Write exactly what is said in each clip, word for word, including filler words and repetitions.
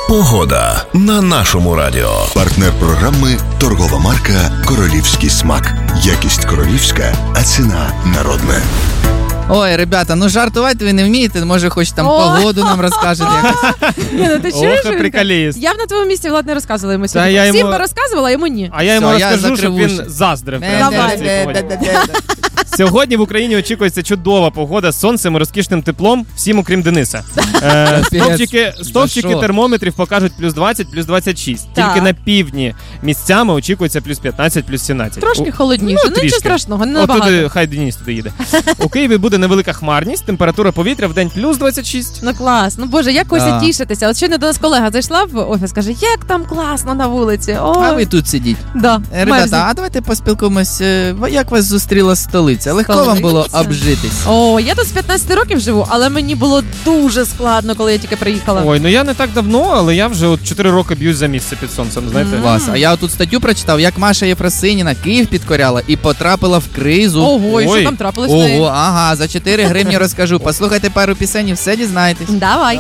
Погода на нашому радіо. Партнер програми – торгова марка «Королівський смак». Якість королівська, а ціна народна. Ой, ребята, ну жартувати ви не вмієте, може хоч там О! погоду нам розкажете якось. Ні, ну ти чуєш, Ох, і приколіст. я б на твоєму місці, Влад, не розказувала йому Та сьогодні. я Всім йому- би розказувала, а йому ні. А я йому Все, я розкажу, щоб закрив він уші. заздрив. прямо Давай. на цій погоді. Сьогодні в Україні очікується чудова погода з сонцем і розкішним теплом, всім окрім Дениса. Е, стовпчики, стовпчики що? термометрів покажуть плюс двадцять, плюс двадцять шість. Так. Тільки на півдні місцями очікується плюс п'ятнадцять, плюс сімнадцять. Трошки У- холодніше, ну, нічого трішки. страшного, не От набагато. туди, хай Денис туди їде. У Києві буде невелика хмарність, температура повітря в день плюс двадцять шість. Ну клас, ну боже, як Кося Да. тішитися. От щойно до нас колега зайшла в офіс, каже, як там класно на вулиці. О, А ви тут сидіть. да, Е, мерзніть. Ребята, а давайте поспілкуємось, е, як вас зустріла столиця? Легко вам Столиця? було обжитись? О, я тут з п'ятнадцяти років живу, але мені було дуже складно, коли я тільки приїхала. Ой, ну я не так давно, але я вже от чотири роки б'юсь за місце під сонцем, знаєте. Клас. А я тут статтю прочитав, як Маша Єфросиніна Київ підкоряла і потрапила в кризу. Ого, і Ой. що там трапилось? з нею? Ого, ага, за чотири гривні розкажу. Послухайте пару пісень і все дізнаєтесь. Давай.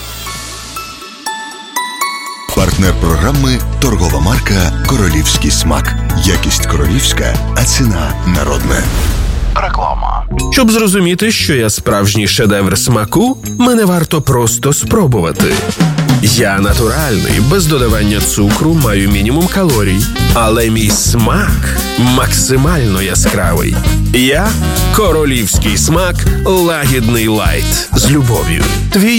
Партнер програми – торгова марка «Королівський смак». Якість королівська, а ціна народна. Щоб зрозуміти, що я справжній шедевр смаку, мене варто просто спробувати. Я натуральний, без додавання цукру, маю мінімум калорій. Але мій смак максимально яскравий. Я – королівський смак лагідний лайт. З любов'ю. Твій